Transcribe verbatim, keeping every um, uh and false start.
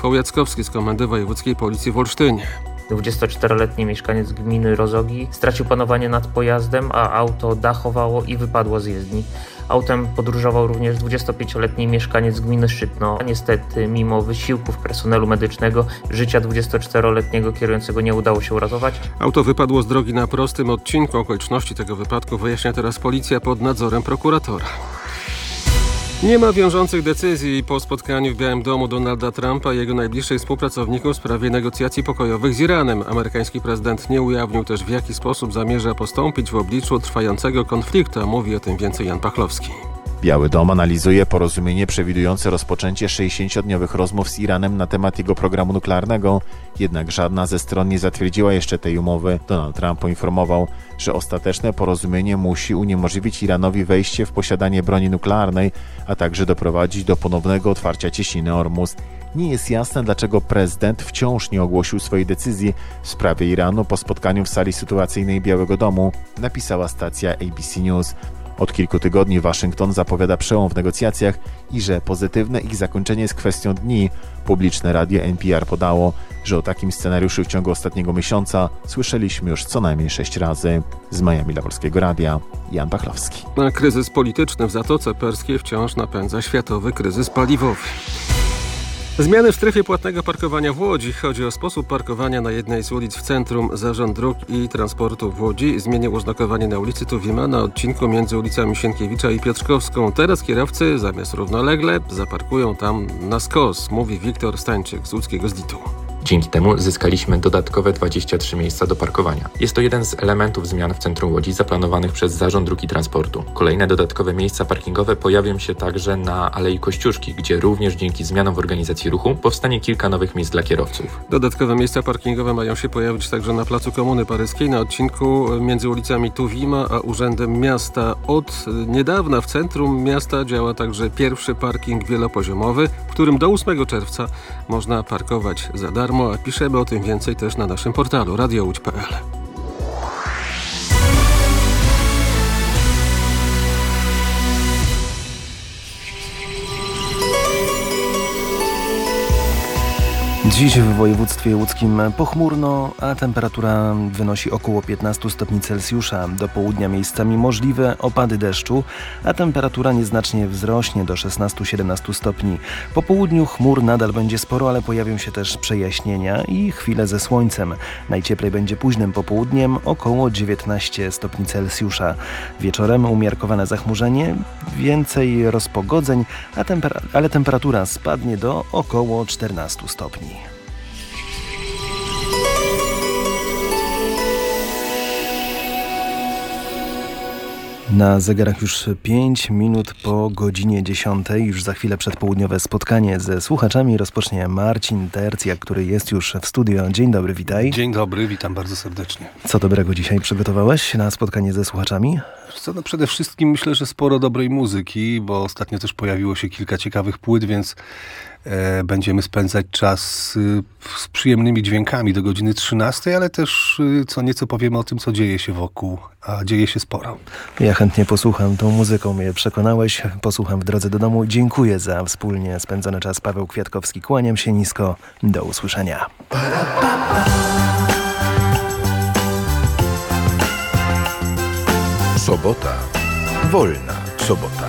Rafał Jackowski z Komendy Wojewódzkiej Policji w Olsztynie. dwudziestoczteroletni mieszkaniec gminy Rozogi stracił panowanie nad pojazdem, a auto dachowało i wypadło z jezdni. Autem podróżował również dwudziestopięcioletni mieszkaniec gminy Szczytno. Niestety, mimo wysiłków personelu medycznego, życia dwudziestoczteroletniego kierującego nie udało się uratować. Auto wypadło z drogi na prostym odcinku. Okoliczności tego wypadku wyjaśnia teraz policja pod nadzorem prokuratora. Nie ma wiążących decyzji po spotkaniu w Białym Domu Donalda Trumpa i jego najbliższych współpracowników w sprawie negocjacji pokojowych z Iranem. Amerykański prezydent nie ujawnił też, w jaki sposób zamierza postąpić w obliczu trwającego konfliktu, a mówi o tym więcej Jan Pachlowski. Biały Dom analizuje porozumienie przewidujące rozpoczęcie sześćdziesięciodniowych rozmów z Iranem na temat jego programu nuklearnego, jednak żadna ze stron nie zatwierdziła jeszcze tej umowy. Donald Trump poinformował, że ostateczne porozumienie musi uniemożliwić Iranowi wejście w posiadanie broni nuklearnej, a także doprowadzić do ponownego otwarcia cieśniny Ormus. Nie jest jasne, dlaczego prezydent wciąż nie ogłosił swojej decyzji w sprawie Iranu po spotkaniu w sali sytuacyjnej Białego Domu, napisała stacja A B C News. Od kilku tygodni Waszyngton zapowiada przełom w negocjacjach i że pozytywne ich zakończenie jest kwestią dni. Publiczne radio N P R podało, że o takim scenariuszu w ciągu ostatniego miesiąca słyszeliśmy już co najmniej sześć razy. Z Miami dla Polskiego Radia, Jan Pachlowski. A kryzys polityczny w Zatoce Perskiej wciąż napędza światowy kryzys paliwowy. Zmiany w strefie płatnego parkowania w Łodzi. Chodzi o sposób parkowania na jednej z ulic w centrum. Zarząd Dróg i Transportu w Łodzi zmienił oznakowanie na ulicy Tuwima na odcinku między ulicami Sienkiewicza i Piotrkowską. Teraz kierowcy zamiast równolegle zaparkują tam na skos, mówi Wiktor Stańczyk z łódzkiego zditu. Dzięki temu zyskaliśmy dodatkowe dwadzieścia trzy miejsca do parkowania. Jest to jeden z elementów zmian w centrum Łodzi zaplanowanych przez Zarząd Dróg i Transportu. Kolejne dodatkowe miejsca parkingowe pojawią się także na Alei Kościuszki, gdzie również dzięki zmianom w organizacji ruchu powstanie kilka nowych miejsc dla kierowców. Dodatkowe miejsca parkingowe mają się pojawić także na placu Komuny Paryskiej na odcinku między ulicami Tuwima a Urzędem Miasta. Od niedawna w centrum miasta działa także pierwszy parking wielopoziomowy, w którym do ósmego czerwca można parkować za darmo. A piszemy o tym więcej też na naszym portalu radio łódź kropka p l. Dziś w województwie łódzkim pochmurno, a temperatura wynosi około piętnaście stopni Celsjusza. Do południa miejscami możliwe opady deszczu, a temperatura nieznacznie wzrośnie do szesnaście do siedemnastu stopni. Po południu chmur nadal będzie sporo, ale pojawią się też przejaśnienia i chwile ze słońcem. Najcieplej będzie późnym popołudniem, około dziewiętnaście stopni Celsjusza. Wieczorem umiarkowane zachmurzenie, więcej rozpogodzeń, a tempera- ale temperatura spadnie do około czternastu stopni. Na zegarach już pięć minut po godzinie dziesiątej. Już za chwilę przedpołudniowe spotkanie ze słuchaczami rozpocznie Marcin Tercja, który jest już w studio. Dzień dobry, witaj. Dzień dobry, witam bardzo serdecznie. Co dobrego dzisiaj przygotowałeś na spotkanie ze słuchaczami? Co, no przede wszystkim myślę, że sporo dobrej muzyki, bo ostatnio też pojawiło się kilka ciekawych płyt, więc e, będziemy spędzać czas y, z przyjemnymi dźwiękami do godziny trzynastej, ale też y, co nieco powiemy o tym, co dzieje się wokół, a dzieje się sporo. Ja chętnie posłucham, tą muzyką mnie przekonałeś, posłucham w drodze do domu. Dziękuję za wspólnie spędzony czas. Paweł Kwiatkowski, kłaniam się nisko, do usłyszenia. Sobota. Wolna sobota.